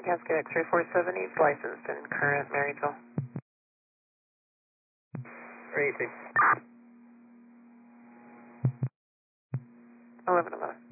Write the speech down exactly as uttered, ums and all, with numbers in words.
Cascade X-ray four seventy, licensed in current Marysville. Rating. eleven eleven.